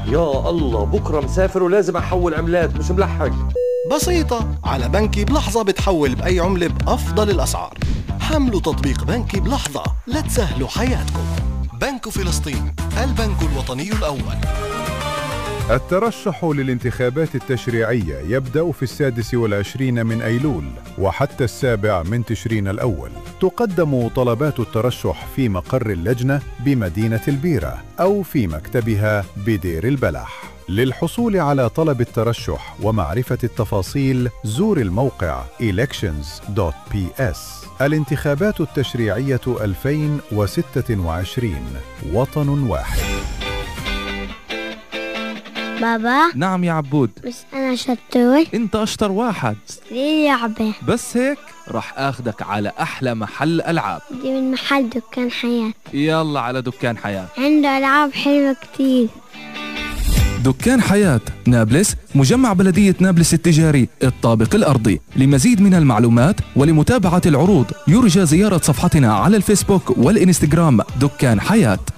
يا الله بكرة مسافر ولازم أحول عملات، مش ملحق. بسيطة، على بنكي بلحظة بتحول بأي عملة بأفضل الأسعار. حملوا تطبيق بنكي بلحظة لتسهلوا حياتكم. بنك فلسطين، البنك الوطني الأول. الترشح للانتخابات التشريعية يبدأ في 26 من أيلول وحتى 7 من تشرين الأول. تقدم طلبات الترشح في مقر اللجنة بمدينة البيرة أو في مكتبها بدير البلح. للحصول على طلب الترشح ومعرفة التفاصيل زور الموقع elections.ps. الانتخابات التشريعية 2026، وطن واحد. بابا. نعم يا عبود. بس أنا شطور. انت أشطر واحد. ليه لعبة؟ بس هيك رح أخدك على أحلى محل ألعاب. دي من محل دكان حياة. يلا على دكان حياة، عنده ألعاب حلوة كتير. دكان حياة نابلس، مجمع بلدية نابلس التجاري الطابق الأرضي. لمزيد من المعلومات ولمتابعة العروض يرجى زيارة صفحتنا على الفيسبوك والإنستغرام دكان حياة.